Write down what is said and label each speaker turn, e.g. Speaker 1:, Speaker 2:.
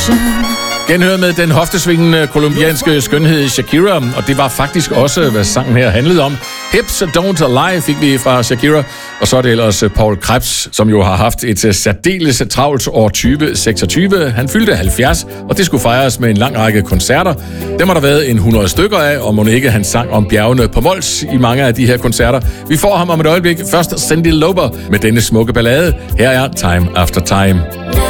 Speaker 1: Genhør med den hoftesvingende kolumbianske skønhed Shakira, og det var faktisk også, hvad sangen her handlede om. Hips Don't Lie fik vi fra Shakira, og så er det ellers Paul Krebs, som jo har haft et særdeles travlt år 2026. Han fyldte 70, og det skulle fejres med en lang række koncerter. Dem har der været 100 stykker af, og må ikke han sang om bjergene på Mols i mange af de her koncerter. Vi får ham om et øjeblik. Først Cyndi Lauper med denne smukke ballade. Her er Time After Time.